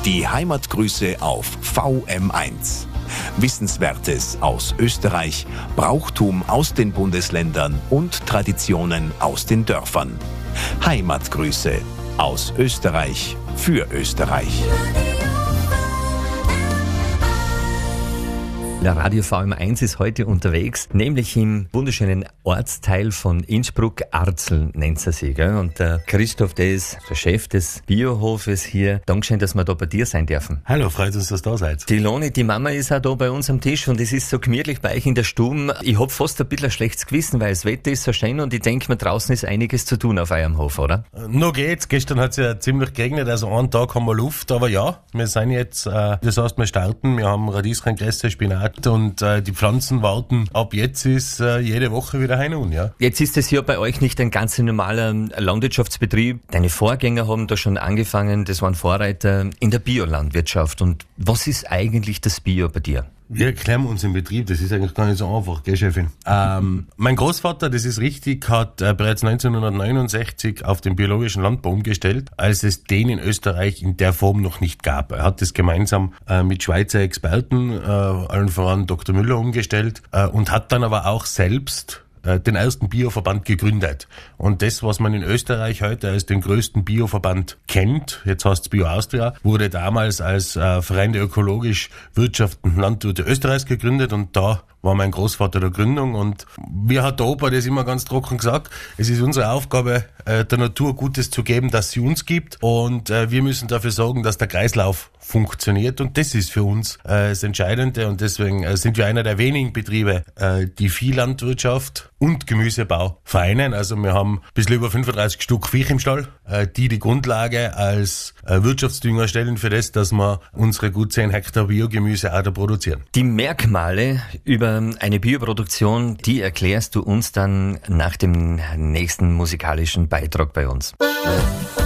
Die Heimatgrüße auf VM1. Wissenswertes aus Österreich, Brauchtum aus den Bundesländern und Traditionen aus den Dörfern. Heimatgrüße aus Österreich für Österreich. Der Radio VM1 ist heute unterwegs, nämlich im wunderschönen Ortsteil von Innsbruck, Arzeln nennt er sich. Gell? Und der Christoph, der ist der Chef des Biohofes hier. Dankeschön, dass wir da bei dir sein dürfen. Hallo, freut uns, dass ihr da seid. Die Loni, die Mama, ist auch da bei uns am Tisch und es ist so gemütlich bei euch in der Stube. Ich hab fast ein bisschen ein schlechtes Gewissen, weil das Wetter ist so schön und ich denke mir, draußen ist einiges zu tun auf eurem Hof, oder? Noch geht's. Gestern hat's ja ziemlich geregnet, also einen Tag haben wir Luft, aber ja, wir sind jetzt, das heißt, wir starten, wir haben Radieschenkresse, Spinat und die Pflanzen warten. Ab jetzt ist jede Woche wieder heim und ja. Jetzt ist es ja bei euch nicht ein ganz normaler Landwirtschaftsbetrieb. Deine Vorgänger haben da schon angefangen, das waren Vorreiter in der Biolandwirtschaft. Und was ist eigentlich das Bio bei dir? Wir erklären uns im Betrieb, das ist eigentlich gar nicht so einfach, gell, Chefin? Mein Großvater, das ist richtig, hat bereits 1969 auf den biologischen Landbau umgestellt, als es den in Österreich in der Form noch nicht gab. Er hat das gemeinsam mit Schweizer Experten, allen voran Dr. Müller, umgestellt und hat dann aber auch selbst den ersten Bioverband gegründet. Und das, was man in Österreich heute als den größten Bioverband kennt, jetzt heißt es Bio Austria, wurde damals als Verein der ökologisch wirtschaftenden Landwirte Österreichs gegründet und da war mein Großvater der Gründung und mir hat der Opa das immer ganz trocken gesagt, es ist unsere Aufgabe, der Natur Gutes zu geben, dass sie uns gibt und wir müssen dafür sorgen, dass der Kreislauf funktioniert und das ist für uns das Entscheidende und deswegen sind wir einer der wenigen Betriebe, die Viehlandwirtschaft und Gemüsebau vereinen. Also wir haben ein bisschen über 35 Stück Viech im Stall, die Grundlage als Wirtschaftsdünger stellen für das, dass wir unsere gut 10 Hektar Biogemüse auch da produzieren. Die Merkmale über eine Bioproduktion, die erklärst du uns dann nach dem nächsten musikalischen Beitrag bei uns.